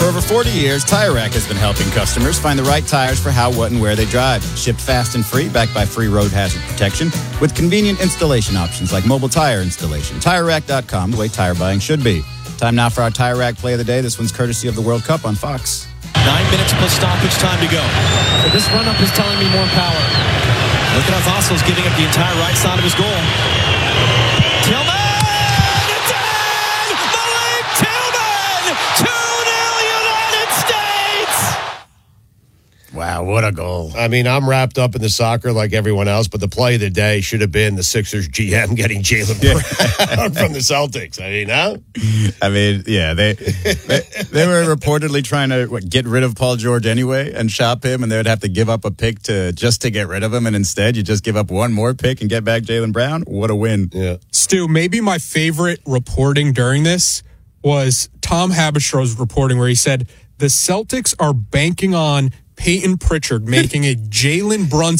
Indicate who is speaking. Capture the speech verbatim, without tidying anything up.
Speaker 1: over forty years, Tire Rack has been helping customers find the right tires for how, what, and where they drive. Shipped fast and free, backed by free road hazard protection, with convenient installation options like mobile tire installation. Tire Rack dot com, the way tire buying should be. Time now for our Tire Rack play of the day. This one's courtesy of the World Cup on Fox.
Speaker 2: Nine minutes plus stoppage time to go.
Speaker 3: So this run-up is telling me more power.
Speaker 2: Look at how Vasil's giving up the entire right side of his goal. Tillman! It's in! Malik Tillman! two nil United States!
Speaker 1: Wow, what a goal.
Speaker 4: I mean, I'm wrapped up in the soccer like everyone else, but the play of the day should have been the Sixers G M getting Jaylen Brown from the Celtics. I mean, huh?
Speaker 1: I mean, yeah, they, they they were reportedly trying to what, get rid of Paul George anyway and shop him, and they would have to give up a pick to just to get rid of him, and instead you just give up one more pick and get back Jaylen Brown. What a win.
Speaker 4: Yeah.
Speaker 5: Stu, maybe my favorite reporting during this was Tom Habistraw's reporting where he said the Celtics are banking on Peyton Pritchard making a Jalen Brunson